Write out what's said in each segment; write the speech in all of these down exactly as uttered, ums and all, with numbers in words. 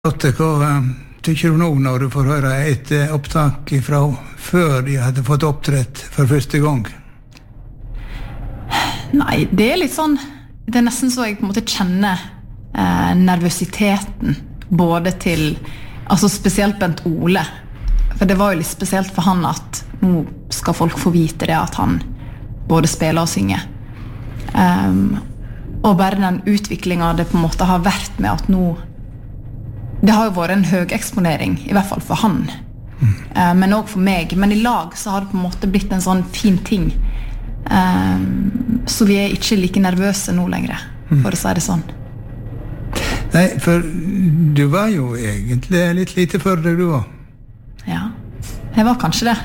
Lotte, hva tykker du nå når du får høre et opptak fra før de hadde fått opptrett for første gang? Nei, det er litt sånn, det er nesten så jeg på en måte kjenner eh, nervøsiteten, både til, altså spesielt Bent Ole, for det var jo litt spesielt for han at nå skal folk få vite det at han både spiller og synger. Um, og bare den utviklingen det på en måte har vært med at nå det har jo vært en høy eksponering, i hvert fall for han. Mm. Uh, men også for meg. Men i lag så har det på en måte blitt en sånn fin ting. Uh, så vi er ikke like nervøse nå lenger, for mm. å si det sånn. Nei, for du var jo egentlig litt lite før deg du var. Ja, jeg var kanskje det.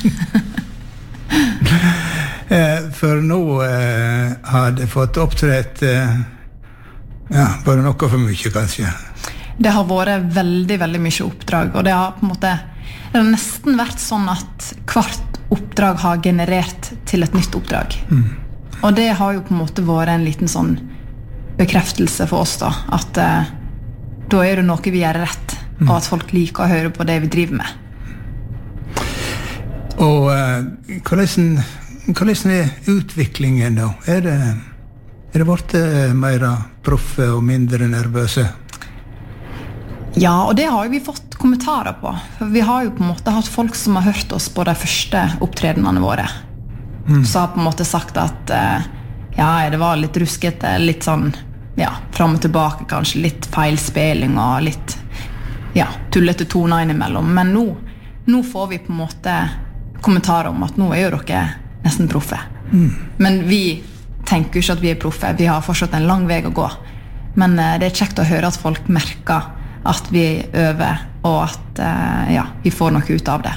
uh, for nå uh, har det fått opptrett, uh, ja, bare noe for mye kanskje. Det har vært veldig, veldig mye oppdrag, og det har på en måte det har nesten vært sånn at hvert oppdrag har generert til et nytt oppdrag. Mm. Og det har jo på en måte vært en liten sånn bekreftelse for oss da, at uh, da er det noe vi gjør rett, mm. og at folk liker å høre på det vi driver med. Og uh, hvordan, hvordan er utviklingen da? Er det, er det vært mer proffe og mindre nervøse? Ja, og det har jo vi fått kommentarer på. For vi har jo på en måte hatt folk som har hørt oss på de første opptredenene våre. Mm. Så har på en måte sagt at uh, ja, det var litt ruskete, litt sånn, ja, frem og tilbake kanskje, litt feilspilling og litt, ja, tullete toner innimellom. Men nå, nå får vi på en måte kommentarer om at nå er jo dere nesten proffe. Mm. Men vi tenker jo ikke at vi er proffe. Vi har fortsatt en lang vei å gå. Men uh, det er kjekt å høre at folk merker at vi øver, og at uh, ja, vi får noe ut av det.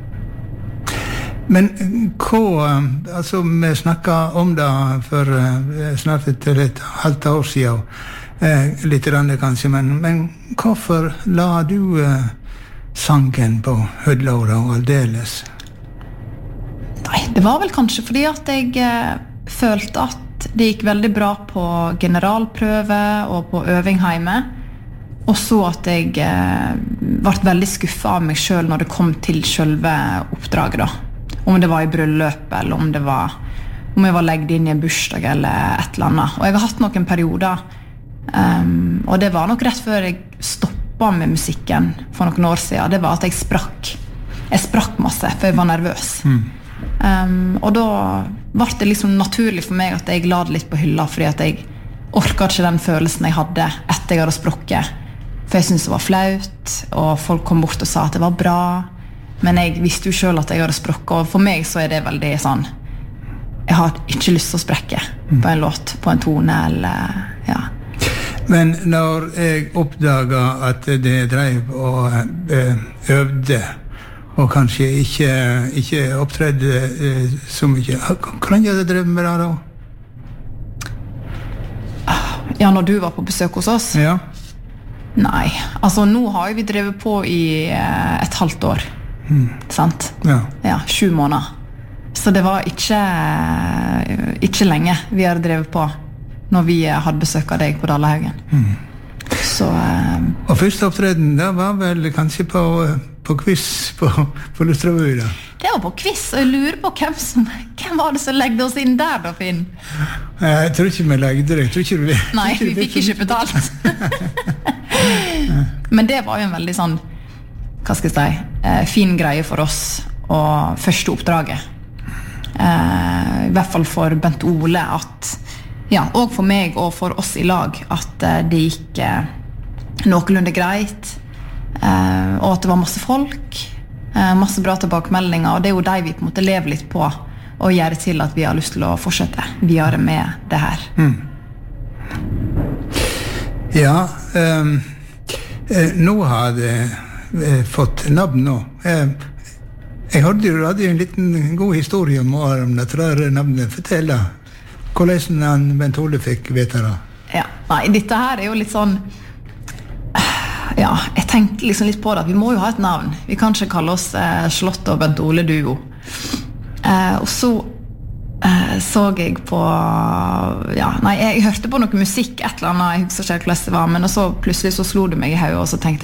Men hva, altså vi snakket om det for uh, snart et, et halvt år siden, uh, litt rande kanskje, men, men hvorfor la du uh, sangen på hødlåra og aldeles? Nei, det var vel kanskje fordi at jeg uh, følte at det gikk veldig bra på generalprøve og på øving hjemme. Og så at jeg eh, ble veldig skuffet av meg selv når det kom til selve oppdraget da. Om det var i bryllup, eller om det var om jeg var legget inn i en bursdag eller et eller annet. Og jeg har hatt noen perioder, um, og det var nok rett før jeg stoppet med musikken for noen år siden. Det var at jeg sprakk. Jeg sprakk masse, for jeg var nervøs. Mm. Um, og da ble det liksom naturlig for meg at jeg la det litt på hylla, fordi at jeg orket ikke den følelsen jeg hadde etter jeg hadde sprukket. For jeg syntes det var flaut, og folk kom bort og sa at det var bra. Men jeg visste jo selv at jeg hadde sprukket, og for meg så er det veldig sånn, jeg har ikke lyst til å sprekke på en låt, på en tone, eller, ja. Men når jeg oppdaget at det drev og øvde, og kanskje ikke, ikke opptredde så mye, hvordan gjør det drev med det da? Ja, når du var på besøk hos oss? Ja. Nei, altså nå har vi drevet på i eh, et halvt år, mm. sant? Ja. Ja, sju måneder. Så det var ikke, ikke lenge vi hadde drevet på når vi hadde besøk av deg på Dalahaugen. Mm. Så, eh, og første opptreden, det var vel kanskje på, på quiz på, på Lustravuda? Det var på quiz, og jeg lurer på hvem, som, hvem var det som legde oss inn der da, Finn? Jeg tror ikke vi legde det. Jeg tror ikke vi, Nei, vi fikk ikke betalt. Men det var jo en veldig sånn, hva skal jeg si, eh, fin greie for oss, og første oppdraget. Eh, I hvert fall for Bent Ole, at, ja, og for meg og for oss i lag, at eh, det gikk eh, noenlunde greit, eh, og at det var masse folk, eh, masse bra tilbakemeldinger, og det er jo de vi på en måte lever litt på, og gjør det til at vi har lyst til å fortsette videre med det her. Mm. Ja, um, eh, nå har jeg eh, fått navn nå. Eh, jeg hørte jo hadde en liten god historie om, om dette der navnet. Fortell da, hvordan han Bent Ole fikk vite det? Ja, nei, dette her er jo litt sånn, ja, jeg tenkte liksom litt på det, at vi må jo ha et navn. Vi kan ikke kalle oss eh, Charlotte og Bent Ole duo. Eh, og så eh, så jeg på ja, nei, jeg hørte på noe musikk et eller annet, jeg husker ikke hvordan det var, men så plutselig så slo det meg i hodet, og så tenkte